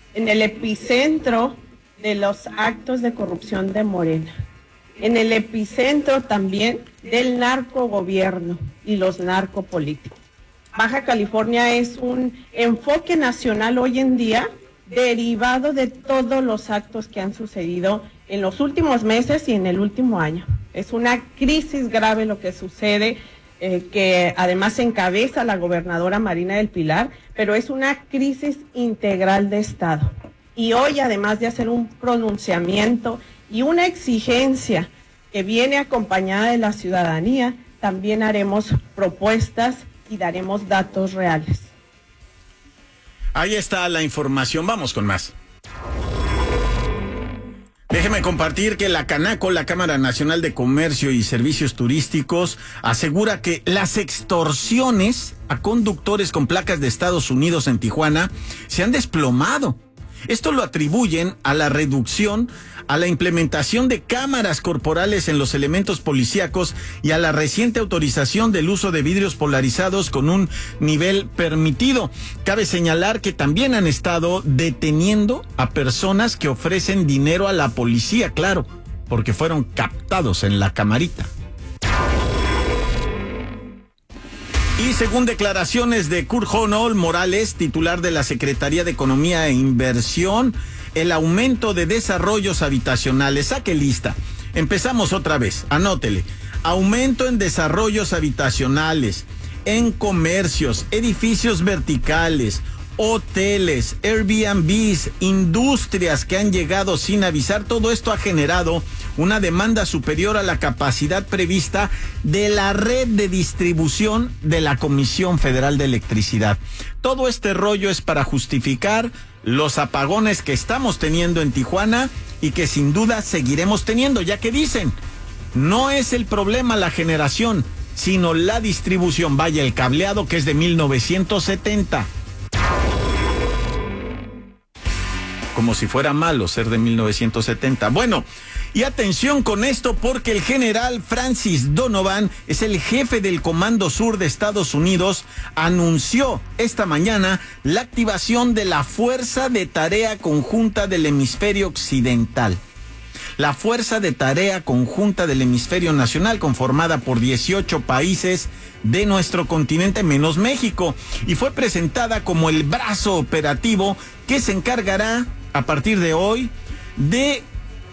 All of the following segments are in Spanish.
en el epicentro de los actos de corrupción de Morena, en el epicentro también del narcogobierno y los narcopolíticos. Baja California es un enfoque nacional hoy en día derivado de todos los actos que han sucedido en los últimos meses y en el último año. Es una crisis grave lo que sucede, que además encabeza la gobernadora Marina del Pilar, pero es una crisis integral de Estado. Y hoy, además de hacer un pronunciamiento y una exigencia que viene acompañada de la ciudadanía, también haremos propuestas y daremos datos reales. Ahí está la información, vamos con más. Déjeme compartir que la Canaco, la Cámara Nacional de Comercio y Servicios Turísticos, asegura que las extorsiones a conductores con placas de Estados Unidos en Tijuana se han desplomado. Esto lo atribuyen a la reducción, a la implementación de cámaras corporales en los elementos policíacos y a la reciente autorización del uso de vidrios polarizados con un nivel permitido. Cabe señalar que también han estado deteniendo a personas que ofrecen dinero a la policía, claro, porque fueron captados en la camarita. Y según declaraciones de Kurt Honol Morales, titular de la Secretaría de Economía e Inversión, el aumento de desarrollos habitacionales. Saque lista. Empezamos otra vez. Anótele. Aumento en desarrollos habitacionales, en comercios, edificios verticales, hoteles, Airbnbs, industrias que han llegado sin avisar. Todo esto ha generado una demanda superior a la capacidad prevista de la red de distribución de la Comisión Federal de Electricidad. Todo este rollo es para justificar los apagones que estamos teniendo en Tijuana y que sin duda seguiremos teniendo, ya que dicen, no es el problema la generación, sino la distribución. Vaya, el cableado que es de 1970. Como si fuera malo ser de 1970. Bueno, y atención con esto porque el general Francis Donovan es el jefe del Comando Sur de Estados Unidos, anunció esta mañana la activación de la Fuerza de Tarea Conjunta del Hemisferio Occidental. La Fuerza de Tarea Conjunta del Hemisferio Nacional, conformada por 18 países de nuestro continente menos México, y fue presentada como el brazo operativo que se encargará a partir de hoy de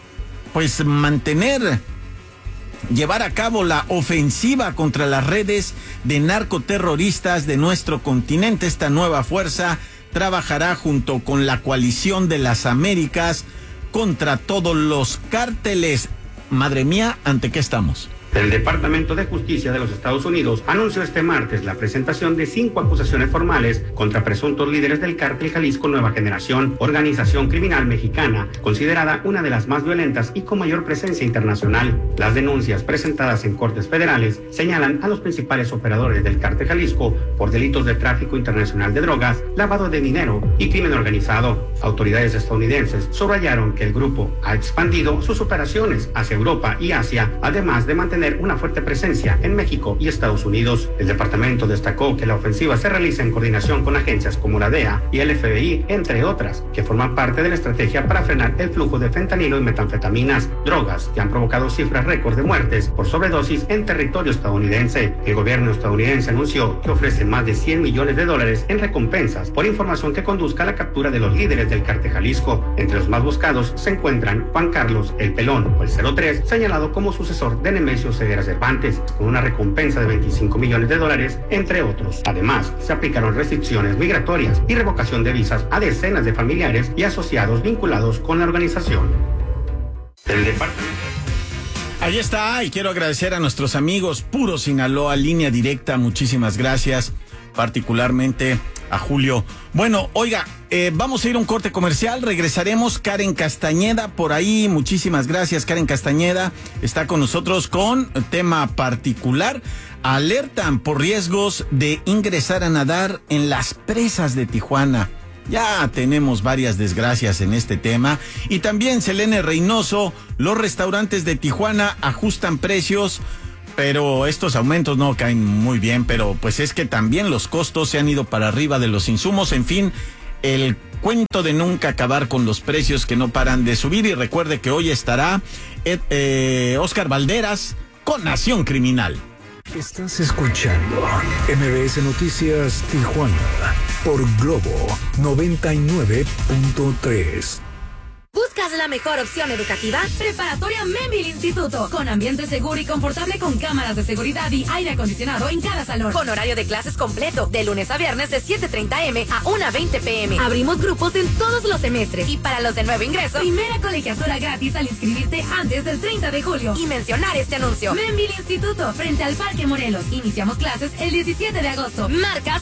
llevar a cabo la ofensiva contra las redes de narcoterroristas de nuestro continente. Esta nueva fuerza trabajará junto con la Coalición de las Américas contra todos los cárteles. Madre mía, ¿ante qué estamos? El Departamento de Justicia de los Estados Unidos anunció este martes la presentación de 5 acusaciones formales contra presuntos líderes del cártel Jalisco Nueva Generación, organización criminal mexicana, considerada una de las más violentas y con mayor presencia internacional. Las denuncias presentadas en cortes federales señalan a los principales operadores del cártel Jalisco por delitos de tráfico internacional de drogas, lavado de dinero y crimen organizado. Autoridades estadounidenses subrayaron que el grupo ha expandido sus operaciones hacia Europa y Asia, además de mantener una fuerte presencia en México y Estados Unidos. El departamento destacó que la ofensiva se realiza en coordinación con agencias como la DEA y el FBI, entre otras, que forman parte de la estrategia para frenar el flujo de fentanilo y metanfetaminas, drogas que han provocado cifras récord de muertes por sobredosis en territorio estadounidense. El gobierno estadounidense anunció que ofrece más de $100 millones en recompensas por información que conduzca a la captura de los líderes del cártel Jalisco. Entre los más buscados se encuentran Juan Carlos El Pelón, o el 03, señalado como sucesor de Nemesio Ceguera Cervantes, con una recompensa de $25 millones, entre otros. Además, se aplicaron restricciones migratorias y revocación de visas a decenas de familiares y asociados vinculados con la organización. El departamento. Ahí está, y quiero agradecer a nuestros amigos Puro Sinaloa, Línea Directa, muchísimas gracias, particularmente a Julio. Bueno, oiga, vamos a ir a un corte comercial, regresaremos. Karen Castañeda por ahí, muchísimas gracias. Karen Castañeda está con nosotros con tema particular. Alertan por riesgos de ingresar a nadar en las presas de Tijuana. Ya tenemos varias desgracias en este tema. Y también Selene Reynoso, los restaurantes de Tijuana ajustan precios, pero estos aumentos no caen muy bien, pero pues es que también los costos se han ido para arriba de los insumos. En fin, el cuento de nunca acabar con los precios que no paran de subir. Y recuerde que hoy estará Oscar Valderas con Nación Criminal. Estás escuchando MBS Noticias Tijuana por Globo 99.3. ¿Buscas la mejor opción educativa? Preparatoria Membil Instituto, con ambiente seguro y confortable, con cámaras de seguridad y aire acondicionado en cada salón. Con horario de clases completo, de lunes a viernes de 7:30 am a 1:20 pm. Abrimos grupos en todos los semestres. Y para los de nuevo ingreso, primera colegiatura gratis al inscribirte antes del 30 de julio. Y mencionar este anuncio. Membil Instituto, frente al Parque Morelos. Iniciamos clases el 17 de agosto. Marca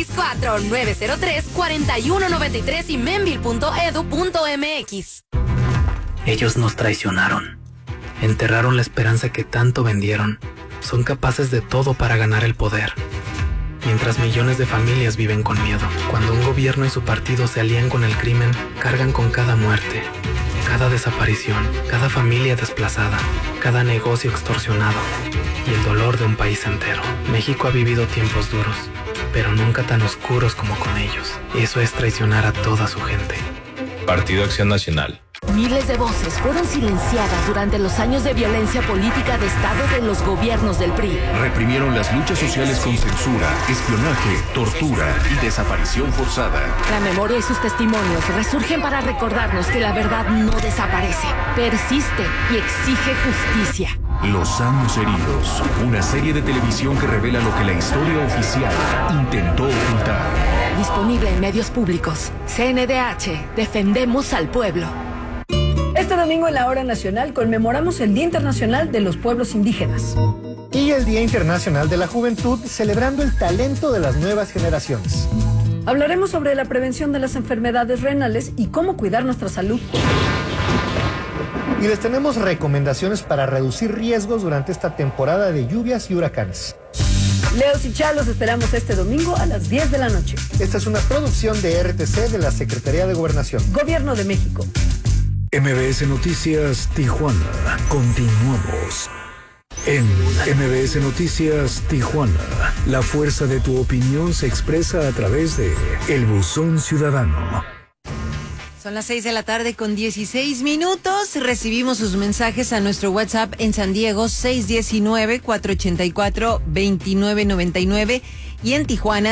664-903-4193 y membil.edu.mx. Ellos nos traicionaron. Enterraron la esperanza que tanto vendieron. Son capaces de todo para ganar el poder. Mientras millones de familias viven con miedo. Cuando un gobierno y su partido se alían con el crimen, cargan con cada muerte, cada desaparición, cada familia desplazada, cada negocio extorsionado y el dolor de un país entero. México ha vivido tiempos duros, pero nunca tan oscuros como con ellos. Eso es traicionar a toda su gente. Partido Acción Nacional. Miles de voces fueron silenciadas durante los años de violencia política de Estado de los gobiernos del PRI. Reprimieron las luchas sociales con censura, espionaje, tortura y desaparición forzada. La memoria y sus testimonios resurgen para recordarnos que la verdad no desaparece, persiste y exige justicia. Los años heridos, una serie de televisión que revela lo que la historia oficial intentó ocultar. Disponible en medios públicos. CNDH, defendemos al pueblo. Este domingo en la Hora Nacional conmemoramos el Día Internacional de los Pueblos Indígenas. Y el Día Internacional de la Juventud, celebrando el talento de las nuevas generaciones. Hablaremos sobre la prevención de las enfermedades renales y cómo cuidar nuestra salud. Y les tenemos recomendaciones para reducir riesgos durante esta temporada de lluvias y huracanes. Leos y Chá, los esperamos este domingo a las 10 de la noche. Esta es una producción de RTC de la Secretaría de Gobernación. Gobierno de México. MBS Noticias Tijuana. Continuamos. En MBS Noticias Tijuana, la fuerza de tu opinión se expresa a través de El Buzón Ciudadano. Son las 6 de la tarde con 16 minutos. Recibimos sus mensajes a nuestro WhatsApp en San Diego, 619-484-2999. Y en Tijuana,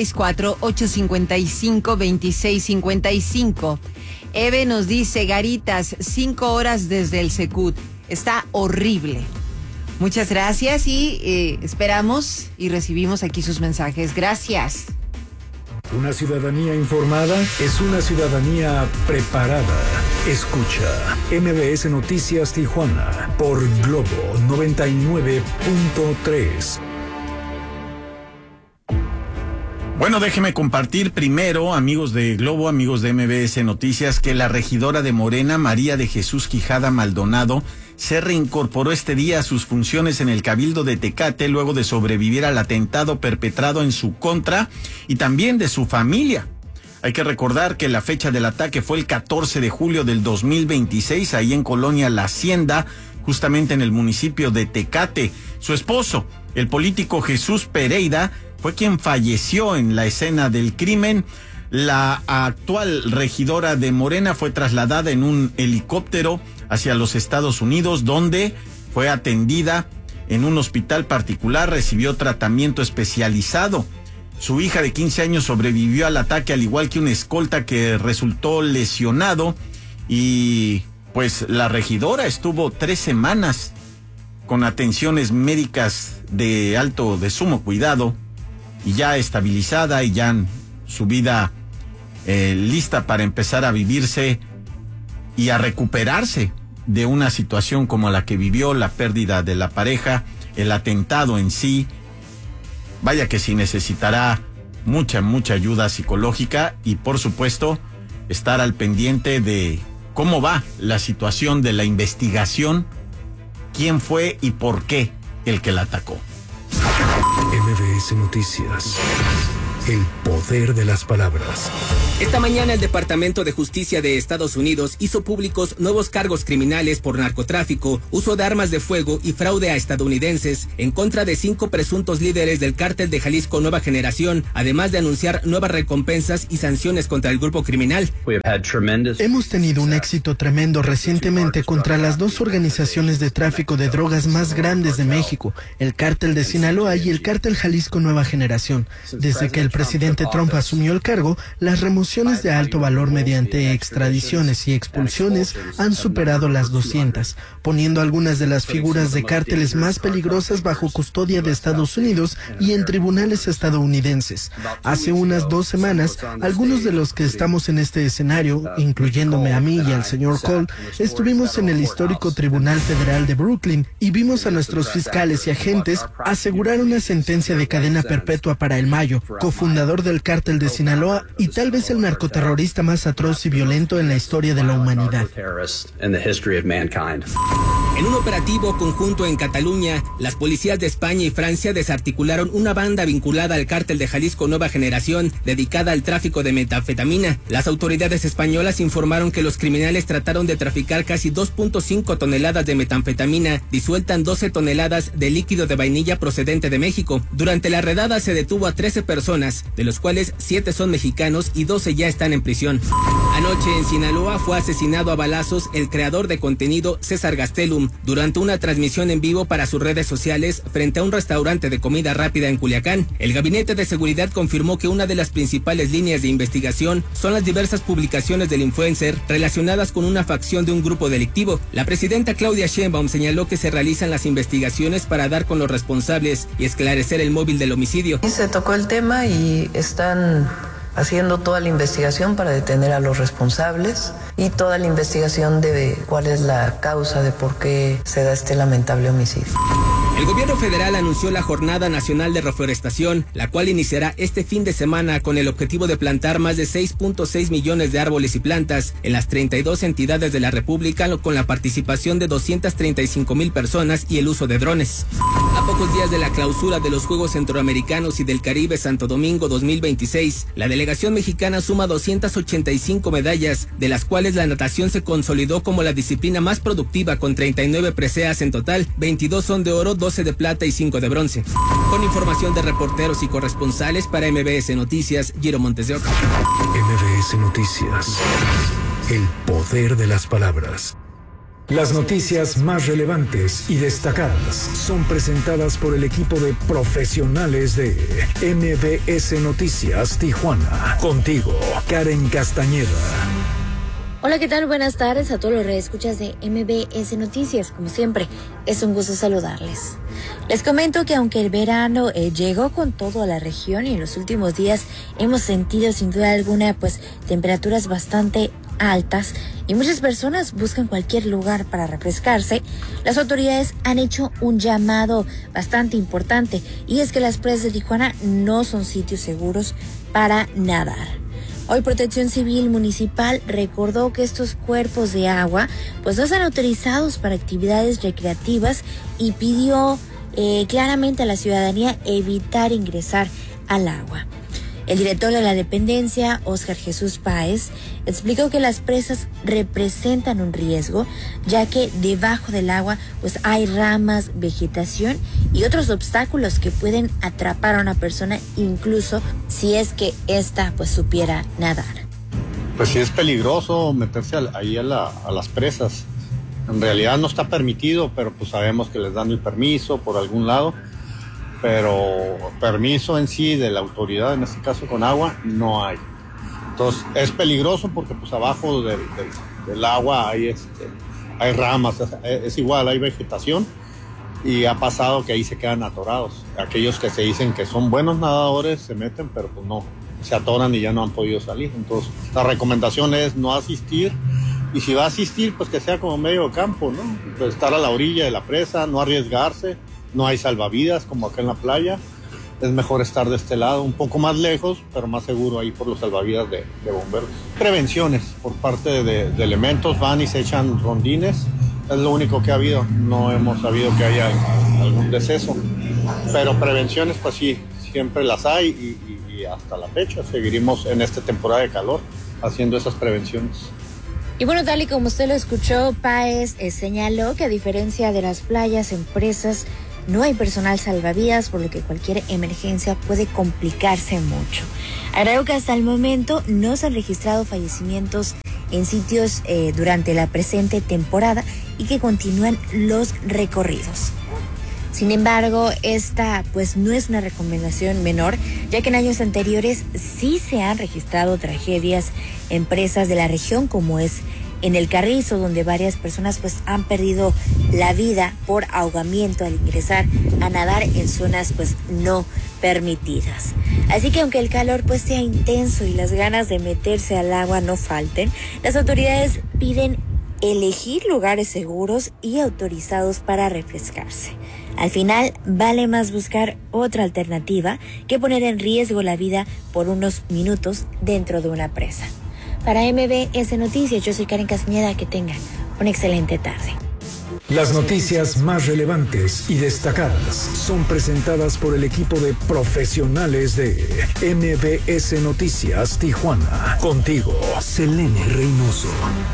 664-855-2655. Eve nos dice, Garitas, 5 horas desde el Secut. Está horrible. Muchas gracias y esperamos y recibimos aquí sus mensajes. Gracias. Una ciudadanía informada es una ciudadanía preparada. Escucha MBS Noticias Tijuana por Globo 99.3. Bueno, déjeme compartir primero, amigos de Globo, amigos de MBS Noticias, que la regidora de Morena, María de Jesús Quijada Maldonado, se reincorporó este día a sus funciones en el Cabildo de Tecate luego de sobrevivir al atentado perpetrado en su contra y también de su familia. Hay que recordar que la fecha del ataque fue el 14 de julio del 2026, ahí en Colonia La Hacienda, justamente en el municipio de Tecate. Su esposo, el político Jesús Pereira, fue quien falleció en la escena del crimen. La actual regidora de Morena fue trasladada en un helicóptero hacia los Estados Unidos, donde fue atendida en un hospital particular, recibió tratamiento especializado. Su hija de 15 años sobrevivió al ataque, al igual que un escolta que resultó lesionado. Y pues la regidora estuvo 3 semanas con atenciones médicas de sumo cuidado, y ya estabilizada y ya su vida lista para empezar a vivirse y a recuperarse de una situación como la que vivió, la pérdida de la pareja, el atentado en sí. Vaya que sí necesitará mucha ayuda psicológica y, por supuesto, estar al pendiente de cómo va la situación de la investigación, quién fue y por qué el que la atacó. MBS Noticias El poder de las palabras. Esta mañana el Departamento de Justicia de Estados Unidos hizo públicos nuevos cargos criminales por narcotráfico, uso de armas de fuego y fraude a estadounidenses en contra de 5 presuntos líderes del cártel de Jalisco Nueva Generación, además de anunciar nuevas recompensas y sanciones contra el grupo criminal. Hemos tenido un éxito tremendo recientemente contra las 2 organizaciones de tráfico de drogas más grandes de México, el cártel de Sinaloa y el cártel Jalisco Nueva Generación. Desde que el presidente Trump asumió el cargo, las remociones de alto valor mediante extradiciones y expulsiones han superado las 200, poniendo algunas de las figuras de cárteles más peligrosas bajo custodia de Estados Unidos y en tribunales estadounidenses. Hace unas 2 semanas, algunos de los que estamos en este escenario, incluyéndome a mí y al señor Cole, estuvimos en el histórico Tribunal Federal de Brooklyn y vimos a nuestros fiscales y agentes asegurar una sentencia de cadena perpetua para El Mayo, cofundador del cártel de Sinaloa y tal vez el narcoterrorista más atroz y violento en la historia de la humanidad. En un operativo conjunto en Cataluña, las policías de España y Francia desarticularon una banda vinculada al cártel de Jalisco Nueva Generación, dedicada al tráfico de metanfetamina. Las autoridades españolas informaron que los criminales trataron de traficar casi 2.5 toneladas de metanfetamina, disuelta en 12 toneladas de líquido de vainilla procedente de México. Durante la redada se detuvo a 13 personas, de los cuales 7 son mexicanos y 12 ya están en prisión. Anoche en Sinaloa fue asesinado a balazos el creador de contenido César Gastelum durante una transmisión en vivo para sus redes sociales frente a un restaurante de comida rápida en Culiacán. El Gabinete de Seguridad confirmó que una de las principales líneas de investigación son las diversas publicaciones del influencer relacionadas con una facción de un grupo delictivo. La presidenta Claudia Sheinbaum señaló que se realizan las investigaciones para dar con los responsables y esclarecer el móvil del homicidio. Se tocó el tema y están haciendo toda la investigación para detener a los responsables y toda la investigación de cuál es la causa de por qué se da este lamentable homicidio. El gobierno federal anunció la Jornada Nacional de Reforestación, la cual iniciará este fin de semana con el objetivo de plantar más de 6.6 millones de árboles y plantas en las 32 entidades de la República, con la participación de 235,000 personas y el uso de drones. A pocos días de la clausura de los Juegos Centroamericanos y del Caribe Santo Domingo 2026, la delegación mexicana suma 285 medallas, de las cuales la natación se consolidó como la disciplina más productiva con 39 preseas en total, 22 son de oro, 12 de plata y 5 de bronce. Con información de reporteros y corresponsales para MBS Noticias, Giro Montes de Oca. MBS Noticias. El poder de las palabras. Las noticias más relevantes y destacadas son presentadas por el equipo de profesionales de MBS Noticias Tijuana. Contigo, Karen Castañeda. Hola, ¿qué tal? Buenas tardes a todos los reescuchas de MBS Noticias. Como siempre, es un gusto saludarles. Les comento que aunque el verano llegó con todo a la región y en los últimos días hemos sentido sin duda alguna temperaturas bastante altas y muchas personas buscan cualquier lugar para refrescarse, las autoridades han hecho un llamado bastante importante y es que las playas de Tijuana no son sitios seguros para nadar. Hoy Protección Civil Municipal recordó que estos cuerpos de agua no están autorizados para actividades recreativas y pidió claramente a la ciudadanía evitar ingresar al agua. El director de la dependencia, Óscar Jesús Páez, explicó que las presas representan un riesgo, ya que debajo del agua hay ramas, vegetación y otros obstáculos que pueden atrapar a una persona, incluso si es que ésta supiera nadar. Pues sí es peligroso meterse ahí a las presas. En realidad no está permitido, pero sabemos que les dan el permiso por algún lado. Pero permiso en sí de la autoridad, en este caso con agua, no hay. Entonces es peligroso porque abajo del agua hay ramas, es igual, hay vegetación y ha pasado que ahí se quedan atorados. Aquellos que se dicen que son buenos nadadores se meten, pero no, se atoran y ya no han podido salir. Entonces la recomendación es no asistir y si va a asistir que sea como medio campo, ¿no? Estar a la orilla de la presa, no arriesgarse. No hay salvavidas como acá en la playa. Es mejor estar de este lado, un poco más lejos, pero más seguro ahí por los salvavidas de bomberos. Prevenciones por parte de elementos, van y se echan rondines. Es lo único que ha habido. No hemos sabido que haya algún deceso. Pero prevenciones, sí, siempre las hay y hasta la fecha seguiremos en esta temporada de calor haciendo esas prevenciones. Y bueno, tal y como usted lo escuchó, Páez señaló que a diferencia de las playas, empresas, no hay personal salvavidas, por lo que cualquier emergencia puede complicarse mucho. Agregó que hasta el momento no se han registrado fallecimientos en sitios durante la presente temporada y que continúan los recorridos. Sin embargo, esta pues no es una recomendación menor, ya que en años anteriores sí se han registrado tragedias en presas de la región, como es en el Carrizo, donde varias personas pues han perdido la vida por ahogamiento al ingresar a nadar en zonas pues no permitidas. Así que aunque el calor pues sea intenso y las ganas de meterse al agua no falten, las autoridades piden elegir lugares seguros y autorizados para refrescarse. Al final, vale más buscar otra alternativa que poner en riesgo la vida por unos minutos dentro de una presa. Para MBS Noticias, yo soy Karen Castañeda. Que tengan una excelente tarde. Las noticias más relevantes y destacadas son presentadas por el equipo de profesionales de MBS Noticias Tijuana. Contigo, Selene Reynoso.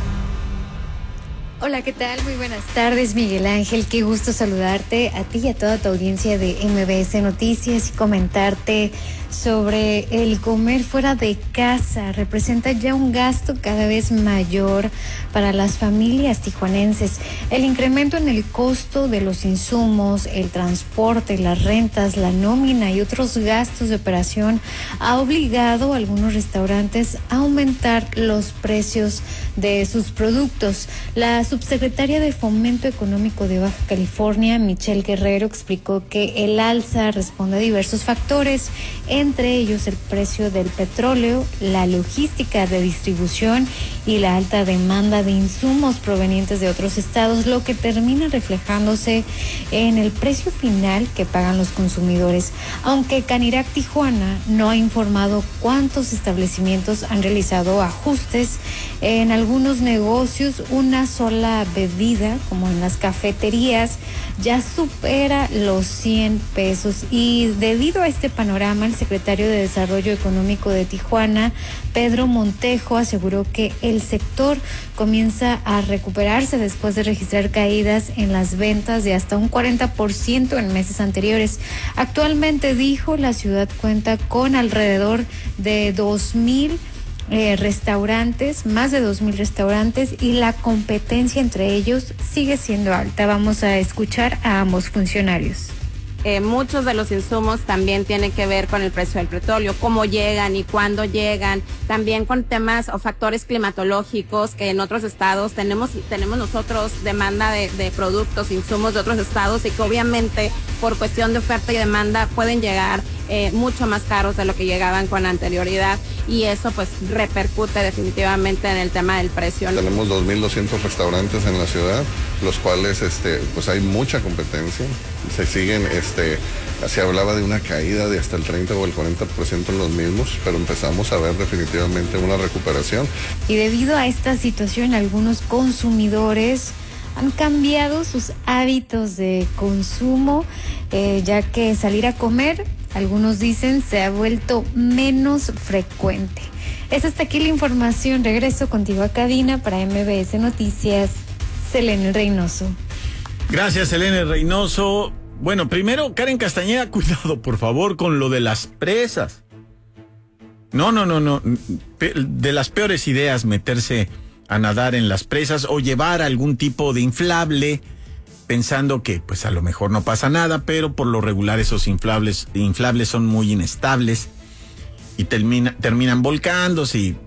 Hola, ¿qué tal? Muy buenas tardes, Miguel Ángel. Qué gusto saludarte a ti y a toda tu audiencia de MBS Noticias y comentarte sobre el comer fuera de casa. Representa ya un gasto cada vez mayor para las familias tijuanenses. El incremento en el costo de los insumos, el transporte, las rentas, la nómina y otros gastos de operación ha obligado a algunos restaurantes a aumentar los precios de sus productos. La subsecretaria de Fomento Económico de Baja California, Michelle Guerrero, explicó que el alza responde a diversos factores, entre ellos el precio del petróleo, la logística de distribución y la alta demanda de insumos provenientes de otros estados, lo que termina reflejándose en el precio final que pagan los consumidores. Aunque Canirac Tijuana no ha informado cuántos establecimientos han realizado ajustes, en algunos negocios una sola bebida, como en las cafeterías, ya supera los 100 pesos. Y debido a este panorama, el secretario de Desarrollo Económico de Tijuana, Pedro Montejo, aseguró que el sector comienza a recuperarse después de registrar caídas en las ventas de hasta un 40% en meses anteriores. Actualmente, dijo, la ciudad cuenta con alrededor de 2,000 restaurantes, más de 2,000 restaurantes, y la competencia entre ellos sigue siendo alta. Vamos a escuchar a ambos funcionarios. Muchos de los insumos también tienen que ver con el precio del petróleo, cómo llegan y cuándo llegan, también con temas o factores climatológicos que en otros estados tenemos nosotros demanda de productos, insumos de otros estados, y que obviamente por cuestión de oferta y demanda pueden llegar mucho más caros de lo que llegaban con anterioridad, y eso pues repercute definitivamente en el tema del precio. Tenemos 2,200 restaurantes en la ciudad, los cuales pues hay mucha competencia, se siguen, se hablaba de una caída de hasta el 30 o el 40% en los mismos, pero empezamos a ver definitivamente una recuperación. Y debido a esta situación, algunos consumidores han cambiado sus hábitos de consumo, ya que salir a comer, algunos dicen, se ha vuelto menos frecuente. Es hasta aquí la información. Regreso contigo a cabina para MBS Noticias, Selene Reynoso. Gracias, Selene Reynoso. Bueno, primero, Karen Castañeda, cuidado, por favor, con lo de las presas. No. De las peores ideas meterse a nadar en las presas o llevar algún tipo de inflable pensando que pues a lo mejor no pasa nada, pero por lo regular esos inflables son muy inestables y terminan volcándose y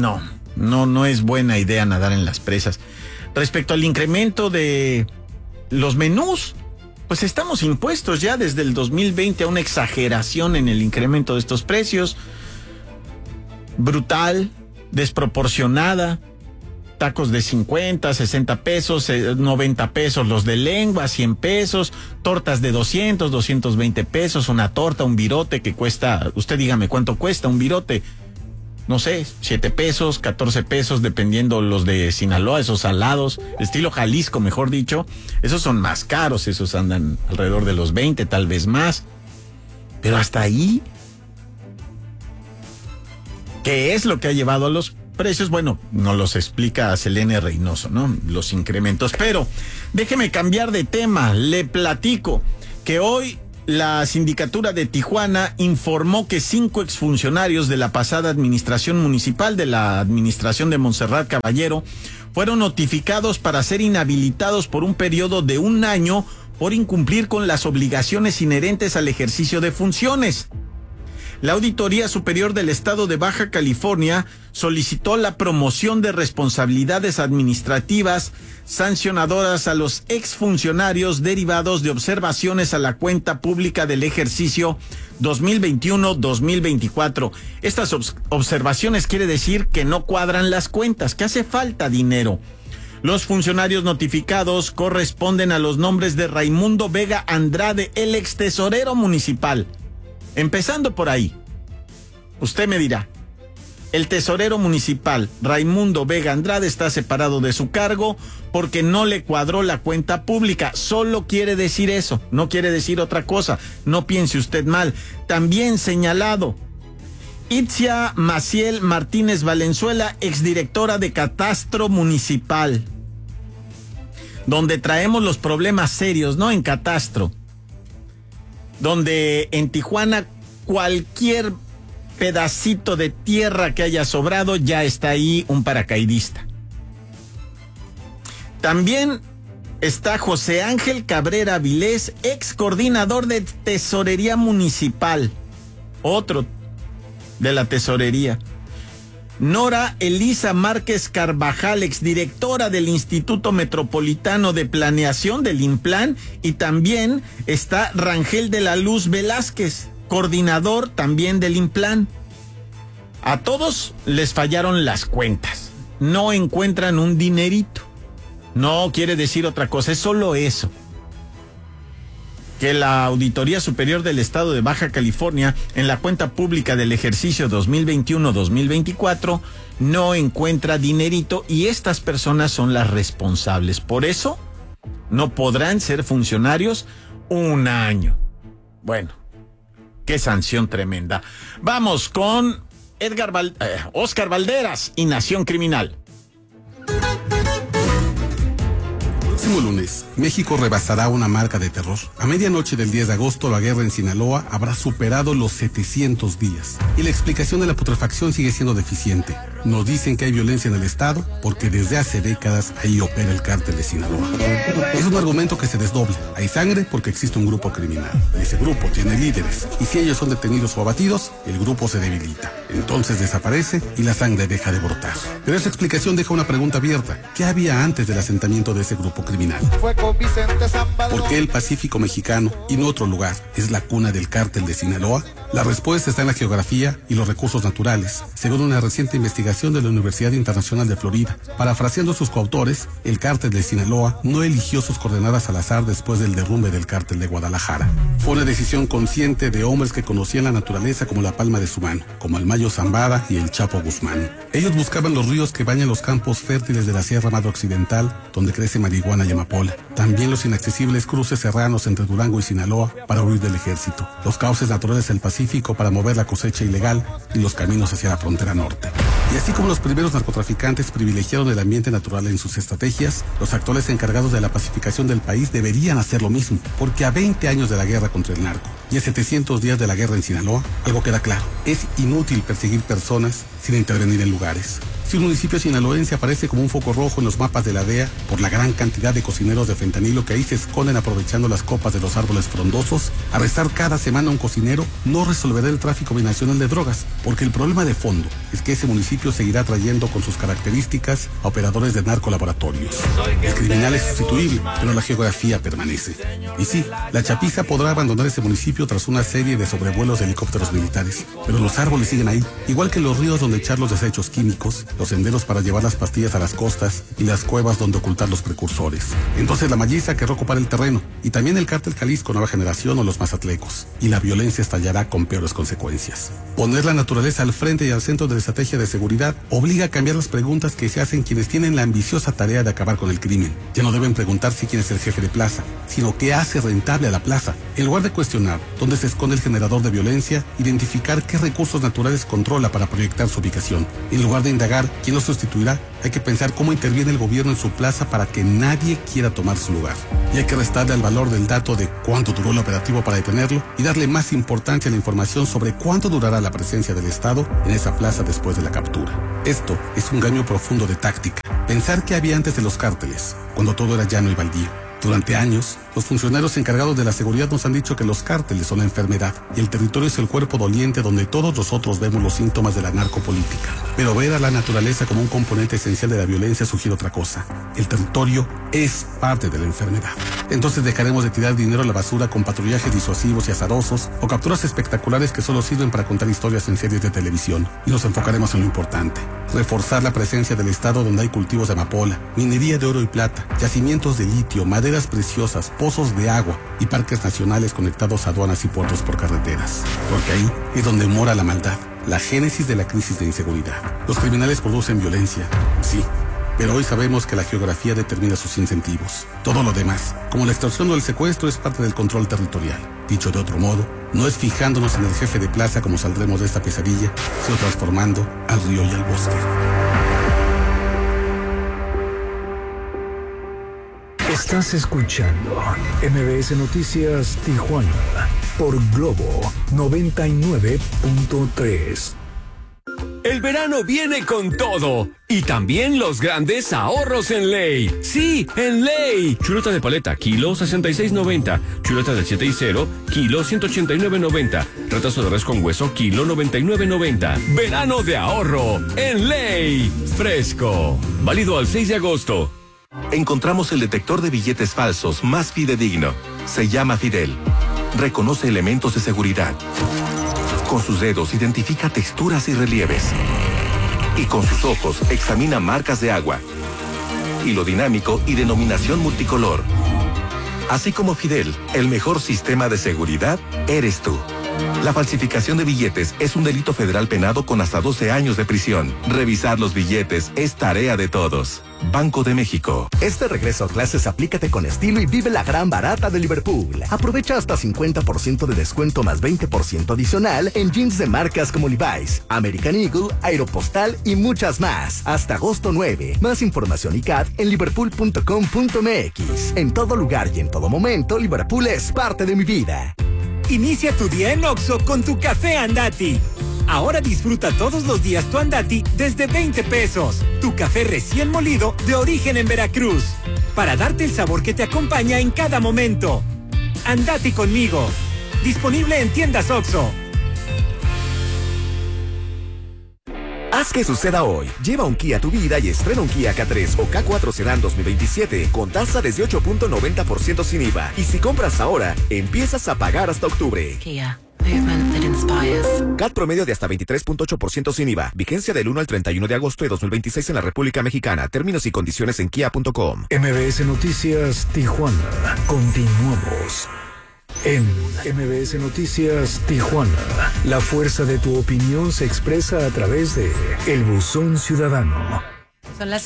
no es buena idea nadar en las presas. Respecto al incremento de los menús, pues estamos impuestos ya desde el 2020 a una exageración en el incremento de estos precios, brutal, desproporcionada. Tacos de 50, 60 pesos, 90 pesos los de lengua, 100 pesos, tortas de 200, 220 pesos, una torta, un virote que cuesta, usted dígame cuánto cuesta un virote, no sé, 7 pesos, 14 pesos, dependiendo los de Sinaloa, esos salados, estilo Jalisco, mejor dicho, esos son más caros, esos andan alrededor de los 20, tal vez más, pero hasta ahí. ¿Qué es lo que ha llevado a los precios? Bueno, nos los explica Selene Reynoso, ¿no? Los incrementos. Pero déjeme cambiar de tema. Le platico que hoy la sindicatura de Tijuana informó que 5 exfuncionarios de la pasada administración municipal, de la administración de Montserrat Caballero, fueron notificados para ser inhabilitados por un periodo de 1 año por incumplir con las obligaciones inherentes al ejercicio de funciones. La Auditoría Superior del Estado de Baja California solicitó la promoción de responsabilidades administrativas sancionadoras a los exfuncionarios derivados de observaciones a la cuenta pública del ejercicio 2021-2024. Estas observaciones quiere decir que no cuadran las cuentas, que hace falta dinero. Los funcionarios notificados corresponden a los nombres de Raimundo Vega Andrade, el ex tesorero municipal. Empezando por ahí, usted me dirá, el tesorero municipal Raimundo Vega Andrade está separado de su cargo porque no le cuadró la cuenta pública. Solo quiere decir eso, no quiere decir otra cosa. No piense usted mal. También señalado, Itzia Maciel Martínez Valenzuela, exdirectora de Catastro Municipal, donde traemos los problemas serios, ¿no? En Catastro. Donde en Tijuana cualquier pedacito de tierra que haya sobrado ya está ahí un paracaidista. También está José Ángel Cabrera Vilés, ex coordinador de Tesorería Municipal, otro de la Tesorería. Nora Elisa Márquez Carvajal, exdirectora del Instituto Metropolitano de Planeación del INPLAN, y también está Rangel de la Luz Velázquez, coordinador también del INPLAN. A todos les fallaron las cuentas, no encuentran un dinerito. No quiere decir otra cosa, es solo eso. Que la Auditoría Superior del Estado de Baja California, en la cuenta pública del ejercicio 2021-2024, no encuentra dinerito y estas personas son las responsables. Por eso, no podrán ser funcionarios 1 año. Bueno, qué sanción tremenda. Vamos con Oscar Valderas y Nación Criminal. El próximo lunes, México rebasará una marca de terror. A medianoche del 10 de agosto, la guerra en Sinaloa habrá superado los 700 días. Y la explicación de la putrefacción sigue siendo deficiente. Nos dicen que hay violencia en el Estado porque desde hace décadas ahí opera el cártel de Sinaloa. Es un argumento que se desdobla. Hay sangre porque existe un grupo criminal. Ese grupo tiene líderes. Y si ellos son detenidos o abatidos, el grupo se debilita. Entonces desaparece y la sangre deja de brotar. Pero esa explicación deja una pregunta abierta. ¿Qué había antes del asentamiento de ese grupo criminal? ¿Por qué el Pacífico mexicano y no otro lugar es la cuna del cártel de Sinaloa? La respuesta está en la geografía y los recursos naturales, según una reciente investigación de la Universidad Internacional de Florida. Parafraseando a sus coautores, el cártel de Sinaloa no eligió sus coordenadas al azar después del derrumbe del cártel de Guadalajara. Fue una decisión consciente de hombres que conocían la naturaleza como la palma de su mano, como el Mayo Zambada y el Chapo Guzmán. Ellos buscaban los ríos que bañan los campos fértiles de la Sierra Madre Occidental, donde crece marihuana y amapola. También los inaccesibles cruces serranos entre Durango y Sinaloa para huir del ejército. Los cauces naturales del Pacífico para mover la cosecha ilegal y los caminos hacia la frontera norte. Y así como los primeros narcotraficantes privilegiaron el ambiente natural en sus estrategias, los actuales encargados de la pacificación del país deberían hacer lo mismo, porque a 20 años de la guerra contra el narco y a 700 días de la guerra en Sinaloa, algo queda claro: es inútil perseguir personas sin intervenir en lugares. Si un municipio sinaloense aparece como un foco rojo en los mapas de la DEA por la gran cantidad de cocineros de fentanilo que ahí se esconden aprovechando las copas de los árboles frondosos, arrestar cada semana a un cocinero no resolverá el tráfico binacional de drogas, porque el problema de fondo es que ese municipio seguirá trayendo con sus características a operadores de narcolaboratorios. El criminal es sustituible, pero la geografía permanece. Y sí, la chapiza podrá abandonar ese municipio tras una serie de sobrevuelos de helicópteros militares, pero los árboles siguen ahí, igual que los ríos donde echar los desechos químicos, los senderos para llevar las pastillas a las costas y las cuevas donde ocultar los precursores. Entonces la malliza querrá ocupar el terreno, y también el cártel Jalisco Nueva Generación o los mazatlecos, y la violencia estallará con peores consecuencias. Poner la naturaleza al frente y al centro de la estrategia de seguridad obliga a cambiar las preguntas que se hacen quienes tienen la ambiciosa tarea de acabar con el crimen. Ya no deben preguntarse quién es el jefe de plaza, sino qué hace rentable a la plaza. En lugar de cuestionar dónde se esconde el generador de violencia, identificar qué recursos naturales controla para proyectar su ubicación. En lugar de indagar quién lo sustituirá, hay que pensar cómo interviene el gobierno en su plaza para que nadie quiera tomar su lugar. Y hay que restarle al valor del dato de cuánto duró el operativo para detenerlo y darle más importancia a la información sobre cuánto durará la presencia del Estado en esa plaza después de la captura. Esto es un engaño profundo de táctica. Pensar que había antes de los cárteles, cuando todo era llano y baldío. Durante años, los funcionarios encargados de la seguridad nos han dicho que los cárteles son la enfermedad y el territorio es el cuerpo doliente donde todos nosotros vemos los síntomas de la narcopolítica. Pero ver a la naturaleza como un componente esencial de la violencia sugiere otra cosa. El territorio es parte de la enfermedad. Entonces dejaremos de tirar dinero a la basura con patrullajes disuasivos y azarosos o capturas espectaculares que solo sirven para contar historias en series de televisión y nos enfocaremos en lo importante. Reforzar la presencia del Estado donde hay cultivos de amapola, minería de oro y plata, yacimientos de litio, maderas preciosas, pozos de agua y parques nacionales conectados a aduanas y puertos por carreteras. Porque ahí es donde mora la maldad, la génesis de la crisis de inseguridad. Los criminales producen violencia, sí, pero hoy sabemos que la geografía determina sus incentivos. Todo lo demás, como la extorsión o el secuestro, es parte del control territorial. Dicho de otro modo, no es fijándonos en el jefe de plaza como saldremos de esta pesadilla, sino transformando al río y al bosque. Estás escuchando MBS Noticias Tijuana por Globo 99.3. El verano viene con todo y también los grandes ahorros en Ley. Sí, en Ley. Chuleta de paleta, kilo 66.90. Chuleta del 7 y 0, kilo 189.90. Retazo de res con hueso, kilo 99.90. Verano de ahorro en Ley. Fresco. Válido al 6 de agosto. Encontramos el detector de billetes falsos más fidedigno. Se llama Fidel. Reconoce elementos de seguridad. Con sus dedos identifica texturas y relieves. Y con sus ojos examina marcas de agua. Hilo dinámico y denominación multicolor. Así como Fidel, el mejor sistema de seguridad eres tú. La falsificación de billetes es un delito federal penado con hasta 12 años de prisión. Revisar los billetes es tarea de todos. Banco de México. Este regreso a clases aplícate con estilo y vive la gran barata de Liverpool. Aprovecha hasta 50% de descuento más 20% adicional en jeans de marcas como Levi's, American Eagle, Aeropostal y muchas más. Hasta agosto 9. Más información y CAT en liverpool.com.mx. En todo lugar y en todo momento, Liverpool es parte de mi vida. Inicia tu día en Oxxo con tu café Andati. Ahora disfruta todos los días tu Andati desde 20 pesos. Tu café recién molido de origen en Veracruz. Para darte el sabor que te acompaña en cada momento. Andati conmigo. Disponible en tiendas Oxxo. Haz que suceda hoy. Lleva un Kia a tu vida y estrena un Kia K3 o K4 Sedan 2027 con tasa desde 8.90% sin IVA. Y si compras ahora, empiezas a pagar hasta octubre. Kia. Movement that inspires. CAT promedio de hasta 23.8% sin IVA. Vigencia del 1 al 31 de agosto de 2026 en la República Mexicana. Términos y condiciones en kia.com. MBS Noticias Tijuana. Continuamos. En MBS Noticias Tijuana, la fuerza de tu opinión se expresa a través de El Buzón Ciudadano. Son las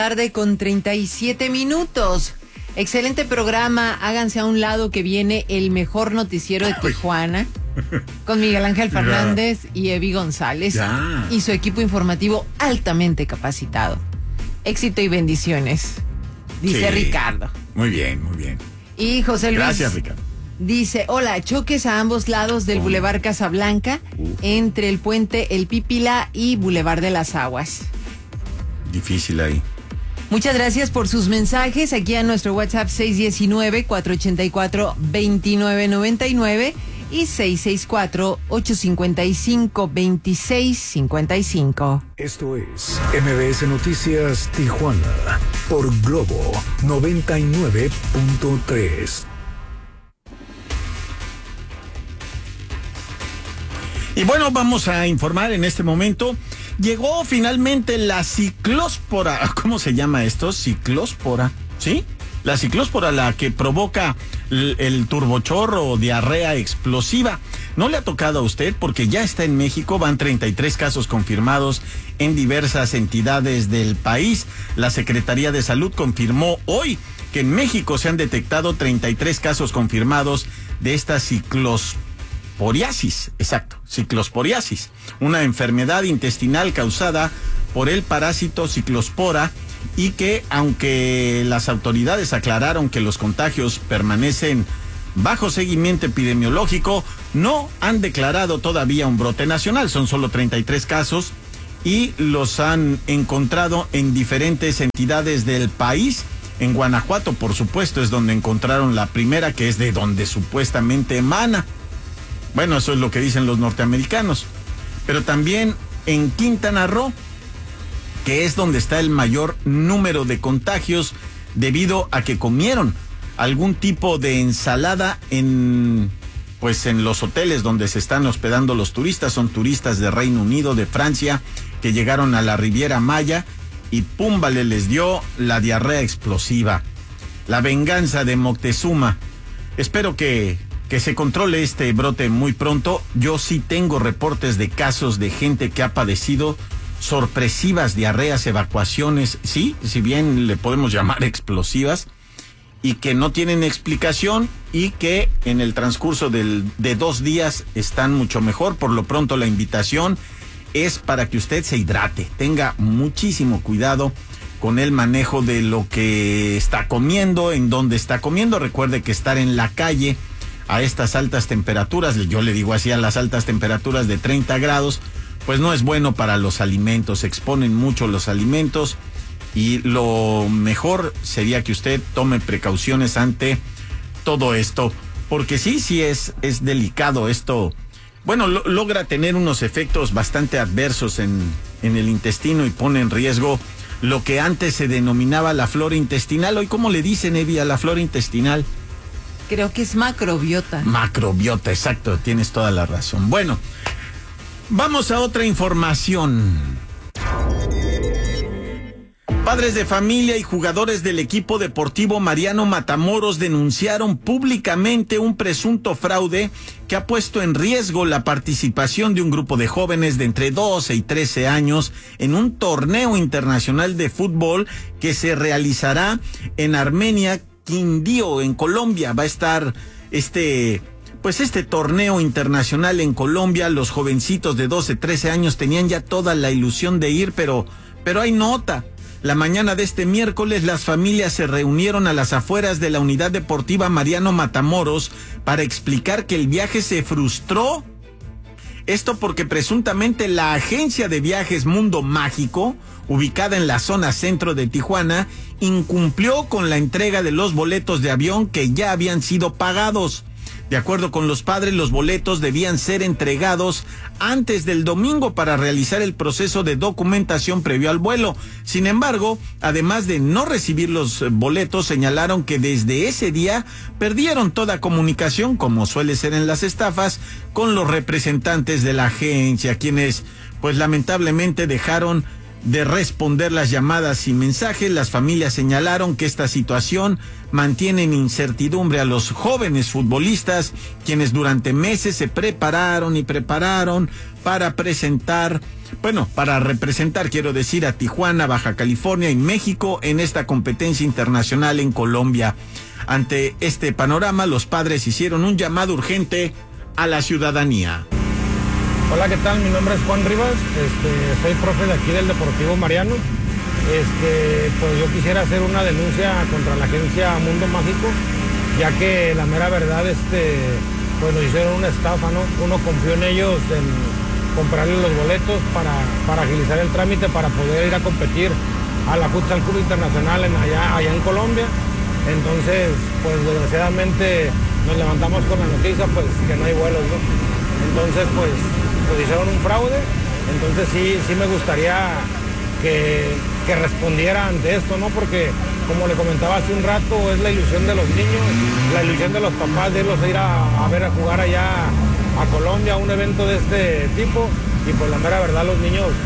6:37 a.m. Excelente programa. Háganse a un lado que viene el mejor noticiero de Tijuana con Miguel Ángel Fernández y Evi González y su equipo informativo altamente capacitado. Éxito y bendiciones, dice Ricardo. Muy bien, muy bien. Y José Luis. Gracias, Ricardo. Dice, hola, choques a ambos lados del Boulevard Casablanca, entre el puente El Pípila y Boulevard de las Aguas. Difícil ahí. Muchas gracias por sus mensajes aquí a nuestro WhatsApp 619-484-2999 y 664-855-2655. Esto es MBS Noticias Tijuana por Globo 99.3. Y bueno, vamos a informar en este momento Llegó finalmente la ciclóspora. ¿Cómo se llama esto? Ciclóspora, ¿sí? La ciclóspora, la que provoca el turbochorro o diarrea explosiva. No le ha tocado a usted porque ya está en México. Van 33 casos confirmados en diversas entidades del país. La Secretaría de Salud confirmó hoy que en México se han detectado 33 casos confirmados de esta ciclosporiasis. Exacto, ciclosporiasis. Una enfermedad intestinal causada por el parásito ciclospora, y que aunque las autoridades aclararon que los contagios permanecen bajo seguimiento epidemiológico, no han declarado todavía un brote nacional. Son solo 33 casos y los han encontrado en diferentes entidades del país. En Guanajuato, por supuesto, es donde encontraron la primera, que es de donde supuestamente emana. Bueno, eso es lo que dicen los norteamericanos. Pero también en Quintana Roo, que es donde está el mayor número de contagios debido a que comieron algún tipo de ensalada en los hoteles donde se están hospedando los turistas. Son turistas de Reino Unido, de Francia, que llegaron a la Riviera Maya y púmbale, les dio la diarrea explosiva. La venganza de Moctezuma. Espero que se controle este brote muy pronto. Yo sí tengo reportes de casos de gente que ha padecido sorpresivas diarreas, evacuaciones, sí, si bien le podemos llamar explosivas, y que no tienen explicación y que en el transcurso de 2 días están mucho mejor. Por lo pronto, la invitación es para que usted se hidrate, tenga muchísimo cuidado con el manejo de lo que está comiendo, en dónde está comiendo. Recuerde que estar en la calle a estas altas temperaturas, yo le digo así, a las altas temperaturas de 30 grados, pues no es bueno para los alimentos, se exponen mucho los alimentos y lo mejor sería que usted tome precauciones ante todo esto, porque sí es delicado esto. Bueno, logra tener unos efectos bastante adversos en el intestino y pone en riesgo lo que antes se denominaba la flora intestinal. Hoy, ¿cómo le dicen, Evi, a la flora intestinal? Creo que es macrobiota. Macrobiota, exacto, tienes toda la razón. Bueno, vamos a otra información. Padres de familia y jugadores del equipo deportivo Mariano Matamoros denunciaron públicamente un presunto fraude que ha puesto en riesgo la participación de un grupo de jóvenes de entre 12 y 13 años en un torneo internacional de fútbol que se realizará en Armenia, Quindío, en Colombia. Va a estar este torneo internacional en Colombia. Los jovencitos de 12, 13 años tenían ya toda la ilusión de ir, pero hay nota. La mañana de este miércoles, las familias se reunieron a las afueras de la unidad deportiva Mariano Matamoros para explicar que el viaje se frustró. Esto porque presuntamente la agencia de viajes Mundo Mágico, ubicada en la zona centro de Tijuana, incumplió con la entrega de los boletos de avión que ya habían sido pagados. De acuerdo con los padres, los boletos debían ser entregados antes del domingo para realizar el proceso de documentación previo al vuelo. Sin embargo, además de no recibir los boletos, señalaron que desde ese día perdieron toda comunicación, como suele ser en las estafas, con los representantes de la agencia, quienes, pues lamentablemente, dejaron de responder las llamadas y mensajes. Las familias señalaron que esta situación mantiene en incertidumbre a los jóvenes futbolistas, quienes durante meses se prepararon para representar, a Tijuana, Baja California y México en esta competencia internacional en Colombia. Ante este panorama, los padres hicieron un llamado urgente a la ciudadanía. Hola, ¿qué tal? Mi nombre es Juan Rivas, soy profe de aquí del Deportivo Mariano. Pues yo quisiera hacer una denuncia contra la agencia Mundo Mágico, ya que la mera verdad, pues nos hicieron una estafa, ¿no? Uno confió en ellos en comprarles los boletos para agilizar el trámite para poder ir a competir a la Futsal Club Internacional allá en Colombia. Entonces, pues desgraciadamente nos levantamos con la noticia, pues que no hay vuelos, ¿no? Entonces, pues hicieron un fraude. Entonces sí me gustaría que respondiera ante esto, ¿no? Porque, como le comentaba hace un rato, es la ilusión de los niños, la ilusión de los papás de irlos a ir a jugar allá a Colombia, a un evento de este tipo, y pues la mera verdad los niños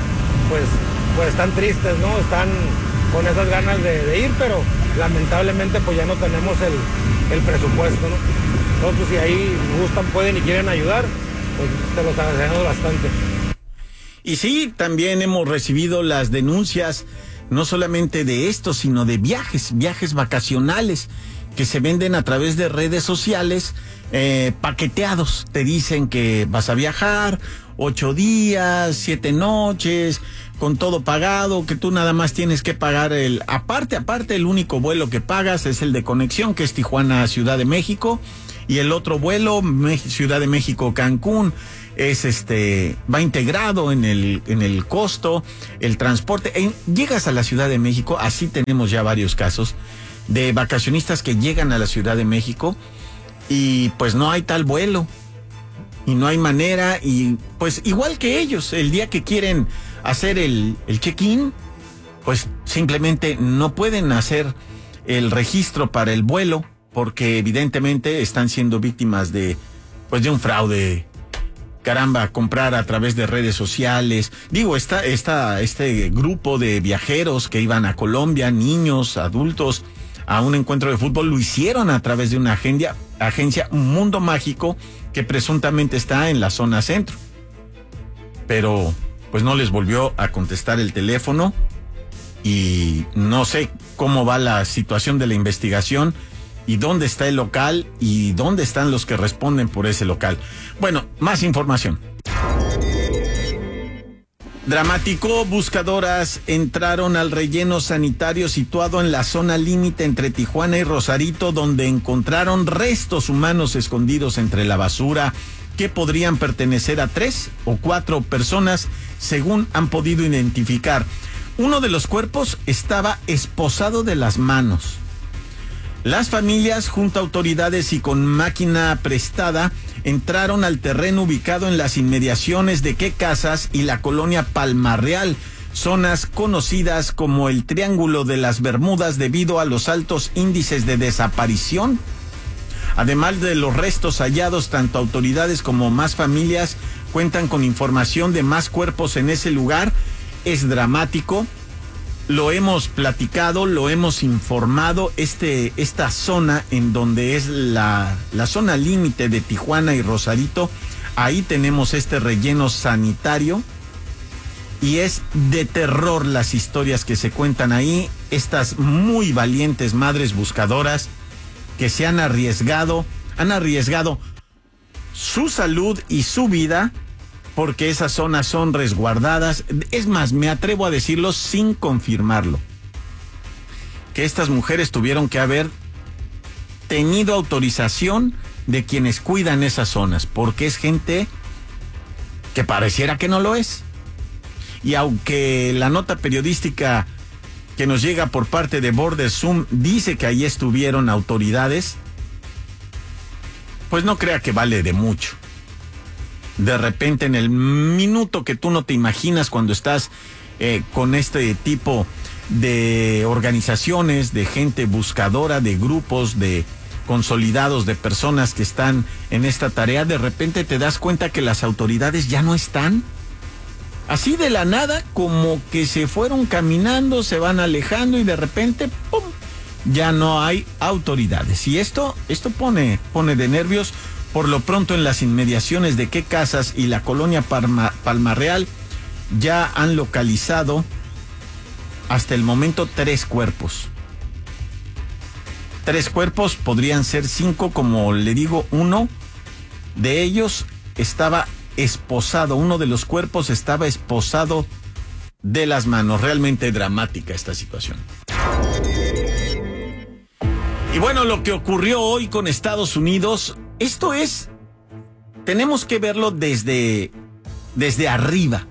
pues están tristes, ¿no? Están con esas ganas de ir, pero lamentablemente pues ya no tenemos el presupuesto, ¿no? Entonces, pues, si ahí gustan, pueden y quieren ayudar, pues te los agradecemos bastante. Y sí, también hemos recibido las denuncias, no solamente de esto, sino de viajes vacacionales que se venden a través de redes sociales, paqueteados. Te dicen que vas a viajar 8 días, 7 noches, con todo pagado, que tú nada más tienes que pagar aparte, el único vuelo que pagas es el de conexión, que es Tijuana, Ciudad de México, y el otro vuelo, Ciudad de México, Cancún, va integrado en el costo, el transporte. Llegas a la Ciudad de México, así tenemos ya varios casos de vacacionistas que llegan a la Ciudad de México y pues no hay tal vuelo y no hay manera, y pues igual que ellos, el día que quieren hacer el check-in, pues simplemente no pueden hacer el registro para el vuelo porque evidentemente están siendo víctimas de un fraude. Caramba, comprar a través de redes sociales. Digo, este grupo de viajeros que iban a Colombia, niños, adultos, a un encuentro de fútbol, lo hicieron a través de una agencia Mundo Mágico, que presuntamente está en la zona centro. Pero pues no les volvió a contestar el teléfono y no sé cómo va la situación de la investigación y dónde está el local y dónde están los que responden por ese local. Bueno, más información. Dramático, buscadoras entraron al relleno sanitario situado en la zona límite entre Tijuana y Rosarito, donde encontraron restos humanos escondidos entre la basura que podrían pertenecer a 3 o 4 personas, según han podido identificar. Uno de los cuerpos estaba esposado de las manos. Las familias, junto a autoridades y con máquina prestada, entraron al terreno ubicado en las inmediaciones de Qué Casas y la colonia Palmarreal, zonas conocidas como el Triángulo de las Bermudas debido a los altos índices de desaparición. Además de los restos hallados, tanto autoridades como más familias cuentan con información de más cuerpos en ese lugar. Es dramático. Lo hemos platicado, lo hemos informado, esta zona en donde es la zona límite de Tijuana y Rosarito, ahí tenemos este relleno sanitario y es de terror las historias que se cuentan ahí, estas muy valientes madres buscadoras que se han arriesgado su salud y su vida, porque esas zonas son resguardadas. Es más, me atrevo a decirlo sin confirmarlo, que estas mujeres tuvieron que haber tenido autorización de quienes cuidan esas zonas, porque es gente que pareciera que no lo es. Y aunque la nota periodística que nos llega por parte de Border Zoom dice que ahí estuvieron autoridades, pues no crea que vale de mucho. De repente, en el minuto que tú no te imaginas, cuando estás con este tipo de organizaciones, de gente buscadora, de grupos, de consolidados, de personas que están en esta tarea, de repente te das cuenta que las autoridades ya no están. Así de la nada, como que se fueron caminando, se van alejando y de repente, ¡pum!, ya no hay autoridades. Y esto pone de nervios. Por lo pronto, en las inmediaciones de Qué Casas y la colonia Palmarreal ya han localizado hasta el momento 3 cuerpos. 3 cuerpos, podrían ser 5, como le digo. Uno de ellos estaba esposado, uno de los cuerpos estaba esposado de las manos. Realmente dramática esta situación. Y bueno, lo que ocurrió hoy con Estados Unidos, tenemos que verlo desde arriba.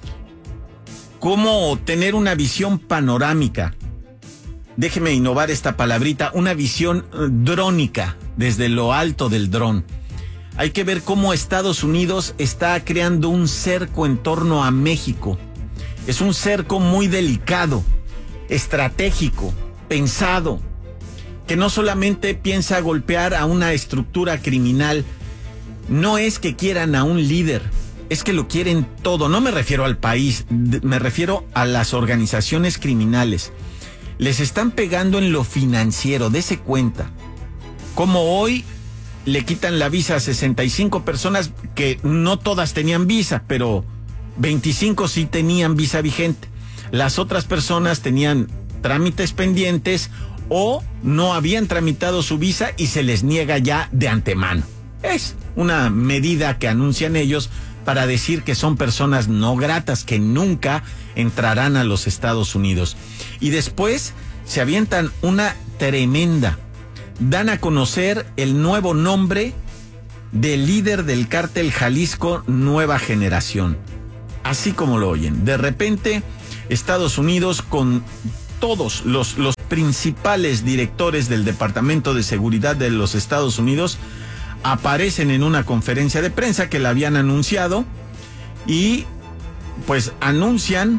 Cómo tener una visión panorámica. Déjeme innovar esta palabrita, una visión drónica desde lo alto del dron. Hay que ver cómo Estados Unidos está creando un cerco en torno a México. Es un cerco muy delicado, estratégico, pensado, que no solamente piensa golpear a una estructura criminal. No es que quieran a un líder, es que lo quieren todo. No me refiero al país, me refiero a las organizaciones criminales. Les están pegando en lo financiero, dése cuenta. Como hoy le quitan la visa a 65 personas que no todas tenían visa, pero 25 sí tenían visa vigente. Las otras personas tenían trámites pendientes o no habían tramitado su visa y se les niega ya de antemano. Es una medida que anuncian ellos para decir que son personas no gratas, que nunca entrarán a los Estados Unidos. Y después se avientan una tremenda. Dan a conocer el nuevo nombre del líder del cártel Jalisco Nueva Generación. Así como lo oyen. De repente, Estados Unidos, con todos los principales directores del Departamento de Seguridad de los Estados Unidos, aparecen en una conferencia de prensa que la habían anunciado y pues anuncian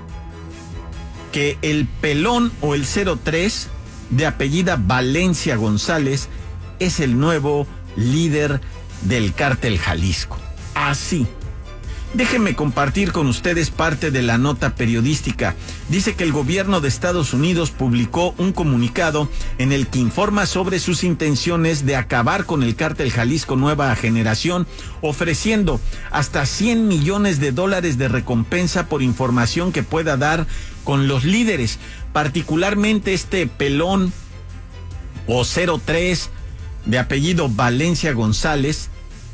que el pelón o el 03 de apellida Valencia González es el nuevo líder del cártel Jalisco. Así. Déjenme compartir con ustedes parte de la nota periodística. Dice que el gobierno de Estados Unidos publicó un comunicado en el que informa sobre sus intenciones de acabar con el cártel Jalisco Nueva Generación, ofreciendo hasta $100 millones de recompensa por información que pueda dar con los líderes, particularmente este pelón o 03 de apellido Valencia González.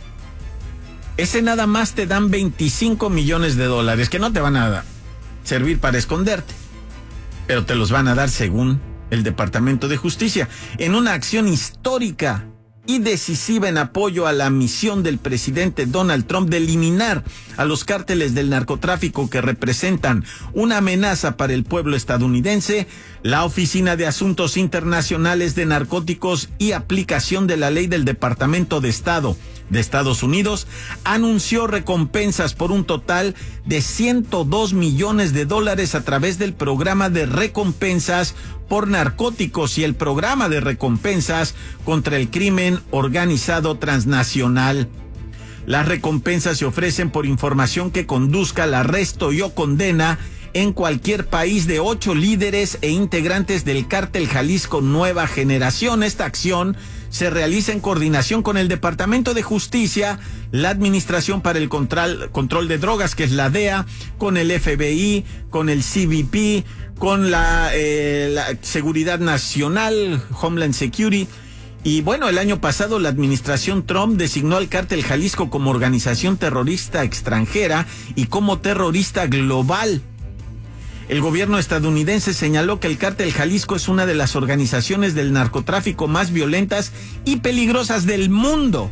Ese nada más te dan $25 millones, que no te van a servir para esconderte, pero te los van a dar según el Departamento de Justicia, en una acción histórica y decisiva en apoyo a la misión del presidente Donald Trump de eliminar a los cárteles del narcotráfico que representan una amenaza para el pueblo estadounidense. La Oficina de Asuntos Internacionales de Narcóticos y Aplicación de la Ley del Departamento de Estado de Estados Unidos anunció recompensas por un total de $102 millones a través del programa de recompensas por narcóticos y el programa de recompensas contra el crimen organizado transnacional. Las recompensas se ofrecen por información que conduzca al arresto y o condena en cualquier país de 8 líderes e integrantes del cártel Jalisco Nueva Generación. Esta acción se realiza en coordinación con el Departamento de Justicia, la Administración para el Control de Drogas, que es la DEA, con el FBI, con el CBP, con la Seguridad Nacional, Homeland Security. Y bueno, el año pasado la administración Trump designó al cártel Jalisco como organización terrorista extranjera y como terrorista global. El gobierno estadounidense señaló que el cártel Jalisco es una de las organizaciones del narcotráfico más violentas y peligrosas del mundo.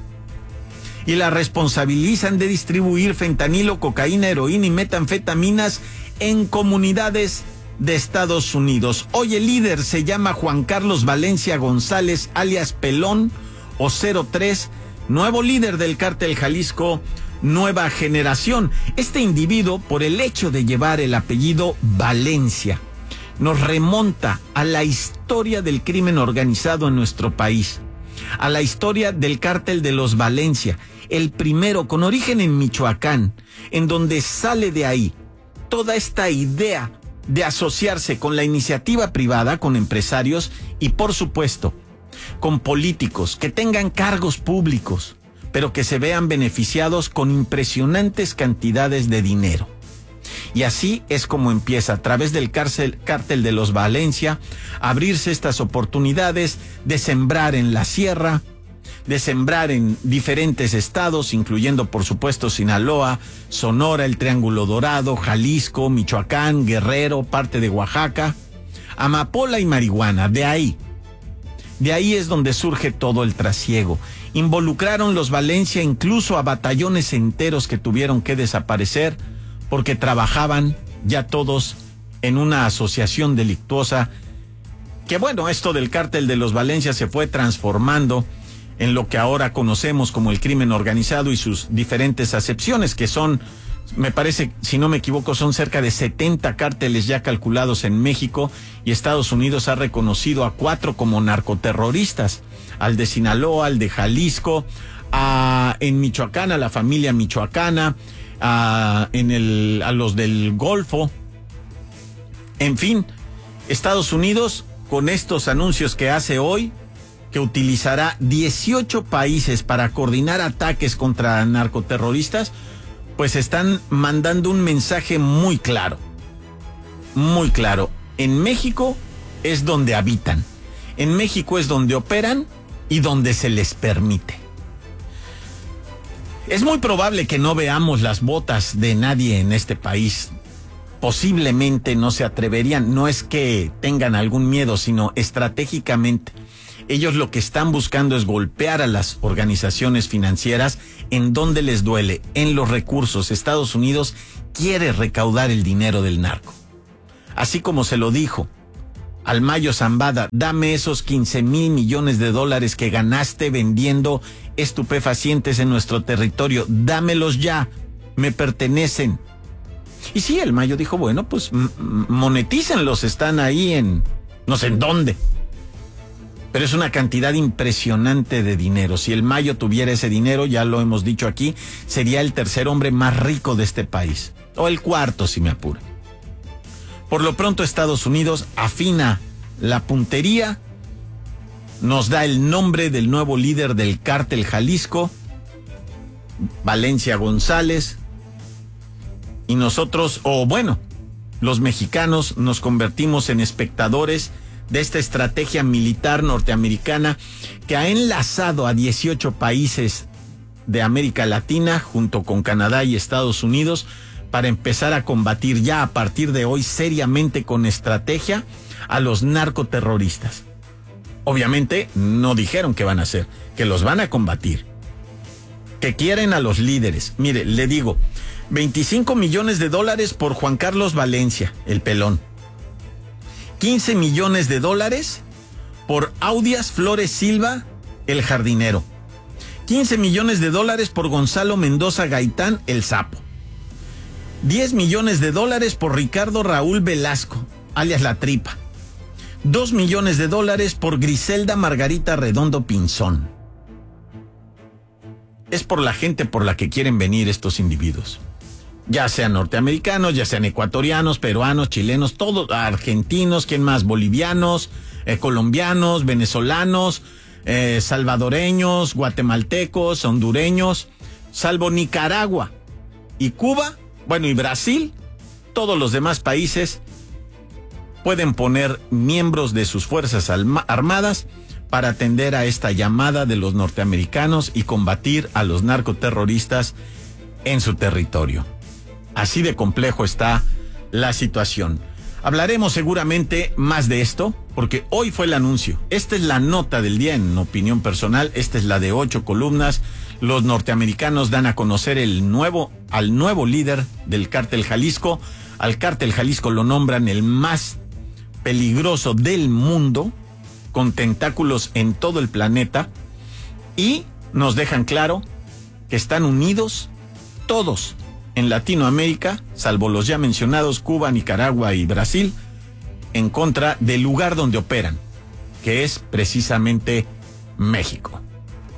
Y la responsabilizan de distribuir fentanilo, cocaína, heroína y metanfetaminas en comunidades de Estados Unidos. Hoy el líder se llama Juan Carlos Valencia González, alias Pelón o 03, nuevo líder del cártel Jalisco Nueva Generación. Este individuo, por el hecho de llevar el apellido Valencia, nos remonta a la historia del crimen organizado en nuestro país, a la historia del cártel de los Valencia, el primero con origen en Michoacán, en donde sale de ahí toda esta idea de asociarse con la iniciativa privada, con empresarios y, por supuesto, con políticos que tengan cargos públicos, pero que se vean beneficiados con impresionantes cantidades de dinero. Y así es como empieza, a través del cártel de los Valencia, a abrirse estas oportunidades de sembrar en la sierra, de sembrar en diferentes estados, incluyendo por supuesto Sinaloa, Sonora, el Triángulo Dorado, Jalisco, Michoacán, Guerrero, parte de Oaxaca, amapola y marihuana. De ahí es donde surge todo el trasiego. Involucraron los Valencia incluso a batallones enteros que tuvieron que desaparecer porque trabajaban ya todos en una asociación delictuosa que, bueno, esto del cártel de los Valencia se fue transformando en lo que ahora conocemos como el crimen organizado y sus diferentes acepciones, que son, me parece, si no me equivoco, son cerca de 70 cárteles ya calculados en México, y Estados Unidos ha reconocido a 4 como narcoterroristas: al de Sinaloa, al de Jalisco, en Michoacán, a la familia michoacana, a los del Golfo. En fin, Estados Unidos, con estos anuncios que hace hoy, que utilizará 18 países para coordinar ataques contra narcoterroristas, pues están mandando un mensaje muy claro. Muy claro. En México es donde habitan. En México es donde operan y donde se les permite. Es muy probable que no veamos las botas de nadie en este país. Posiblemente no se atreverían. No es que tengan algún miedo, sino estratégicamente. Ellos lo que están buscando es golpear a las organizaciones financieras en donde les duele, en los recursos. Estados Unidos quiere recaudar el dinero del narco. Así como se lo dijo al Mayo Zambada, dame esos 15,000 millones de dólares que ganaste vendiendo estupefacientes en nuestro territorio, dámelos ya, me pertenecen. Y sí, el Mayo dijo, bueno, pues monetícenlos, están ahí en no sé en dónde. Pero es una cantidad impresionante de dinero. Si el Mayo tuviera ese dinero, ya lo hemos dicho aquí, sería el tercer hombre más rico de este país. O el cuarto, si me apura. Por lo pronto, Estados Unidos afina la puntería, nos da el nombre del nuevo líder del cártel Jalisco, Valencia González, y nosotros, los mexicanos nos convertimos en espectadores de esta estrategia militar norteamericana que ha enlazado a 18 países de América Latina junto con Canadá y Estados Unidos para empezar a combatir ya a partir de hoy seriamente con estrategia a los narcoterroristas. Obviamente no dijeron qué van a hacer, que los van a combatir, que quieren a los líderes. Mire, le digo, 25 millones de dólares por Juan Carlos Valencia, el pelón. 15 millones de dólares por Audias Flores Silva, el jardinero. 15 millones de dólares por Gonzalo Mendoza Gaitán, el sapo. 10 millones de dólares por Ricardo Raúl Velasco, alias La Tripa. 2 millones de dólares por Griselda Margarita Redondo Pinzón. Es por la gente por la que quieren venir estos individuos. Ya sean norteamericanos, ya sean ecuatorianos, peruanos, chilenos, todos, argentinos, ¿quién más? Bolivianos, colombianos, venezolanos, salvadoreños, guatemaltecos, hondureños, salvo Nicaragua y Cuba, y Brasil, todos los demás países pueden poner miembros de sus fuerzas armadas para atender a esta llamada de los norteamericanos y combatir a los narcoterroristas en su territorio. Así de complejo está la situación. Hablaremos seguramente más de esto, porque hoy fue el anuncio. Esta es la nota del día en opinión personal. Esta es la de 8 columnas. Los norteamericanos dan a conocer al nuevo líder del cártel Jalisco. Al cártel Jalisco lo nombran el más peligroso del mundo, con tentáculos en todo el planeta, y nos dejan claro que están unidos todos en Latinoamérica, salvo los ya mencionados Cuba, Nicaragua y Brasil, en contra del lugar donde operan, que es precisamente México.